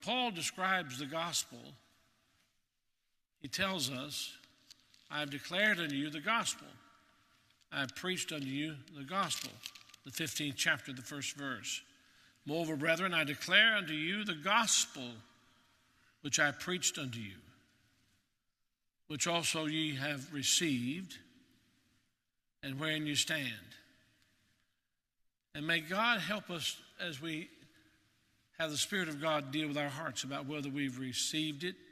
Paul describes the gospel, he tells us, I have declared unto you the gospel. I have preached unto you the gospel. The 15th chapter, the first verse. Moreover, brethren, I declare unto you the gospel which I preached unto you, which also ye have received, and wherein you stand. And may God help us as we have the Spirit of God deal with our hearts about whether we've received it.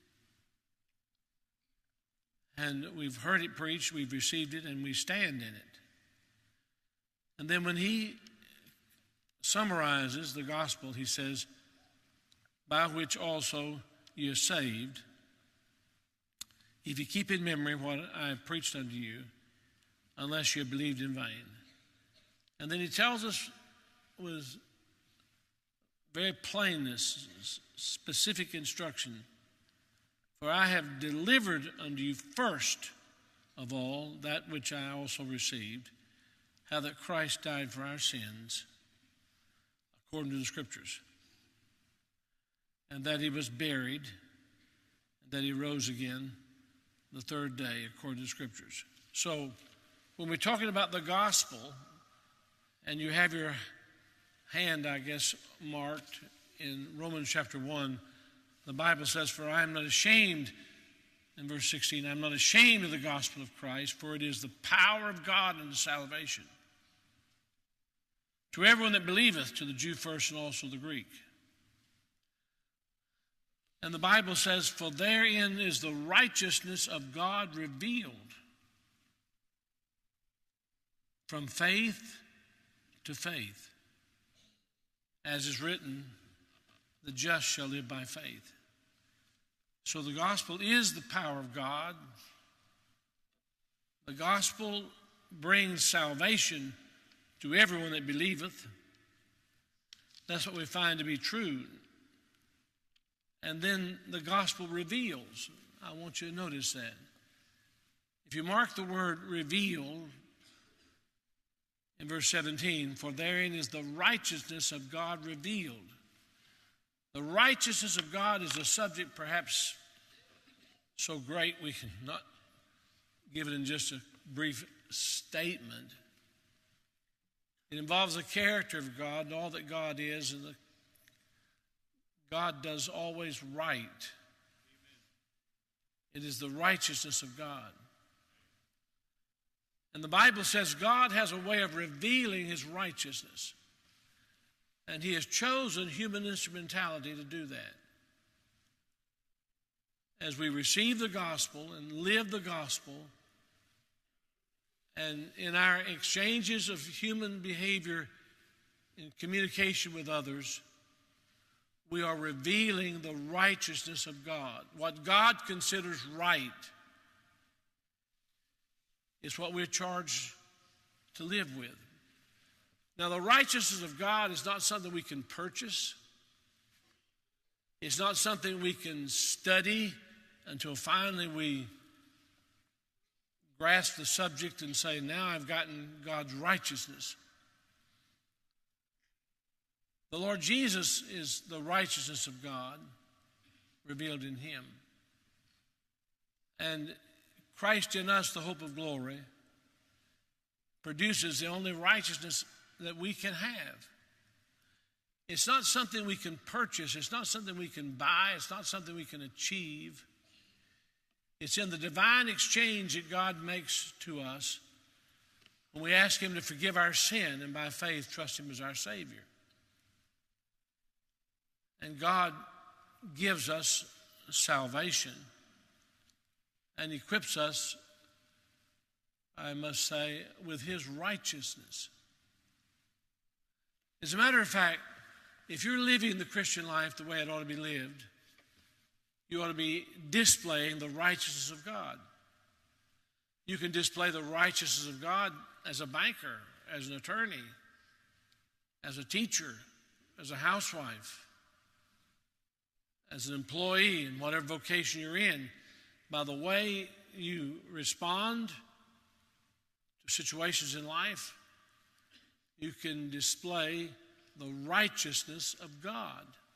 And we've heard it preached, we've received it, and we stand in it. And then when he summarizes the gospel, he says, by which also ye are saved, if you keep in memory what I have preached unto you, unless you have believed in vain. And then he tells us with very plainness, specific instruction, for I have delivered unto you first of all that which I also received, how that Christ died for our sins, according to the Scriptures, and that he was buried, and that he rose again the third day, according to the Scriptures. So, when we're talking about the gospel, and you have your hand, I guess, marked in Romans chapter 1, the Bible says, for I am not ashamed, in verse 16, I am not ashamed of the gospel of Christ, for it is the power of God unto salvation, to everyone that believeth, to the Jew first and also the Greek. And the Bible says, for therein is the righteousness of God revealed, from faith to faith. As is written, the just shall live by faith. So the gospel is the power of God. The gospel brings salvation to everyone that believeth. That's what we find to be true. And then the gospel reveals. I want you to notice that. If you mark the word reveal in verse 17, for therein is the righteousness of God revealed. The righteousness of God is a subject perhaps so great we cannot give it in just a brief statement. It involves the character of God and all that God is, and God does always right. It is the righteousness of God. And the Bible says God has a way of revealing his righteousness. And he has chosen human instrumentality to do that. As we receive the gospel and live the gospel, and in our exchanges of human behavior in communication with others, we are revealing the righteousness of God. What God considers right is what we're charged to live with. Now, the righteousness of God is not something we can purchase. It's not something we can study until finally we grasp the subject and say, now I've gotten God's righteousness. The Lord Jesus is the righteousness of God revealed in him. And Christ in us, the hope of glory, produces the only righteousness that we can have. It's not something we can purchase. It's not something we can buy. It's not something we can achieve. It's in the divine exchange that God makes to us when we ask him to forgive our sin and by faith trust him as our Savior. And God gives us salvation and equips us, I must say, with his righteousness. As a matter of fact, if you're living the Christian life the way it ought to be lived, you ought to be displaying the righteousness of God. You can display the righteousness of God as a banker, as an attorney, as a teacher, as a housewife, as an employee in whatever vocation you're in, by the way you respond to situations in life. You can display the righteousness of God.